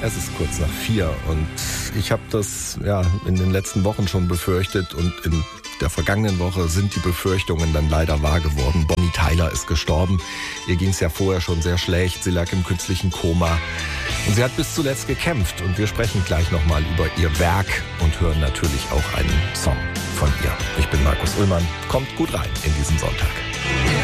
Es ist kurz nach 4 und ich habe das in den letzten Wochen schon befürchtet und in der vergangenen Woche sind die Befürchtungen dann leider wahr geworden. Bonnie Tyler ist gestorben. Ihr ging es ja vorher schon sehr schlecht. Sie lag im künstlichen Koma und sie hat bis zuletzt gekämpft. Und wir sprechen gleich nochmal über ihr Werk und hören natürlich auch einen Song von ihr. Ich bin Markus Ullmann. Kommt gut rein in diesen Sonntag.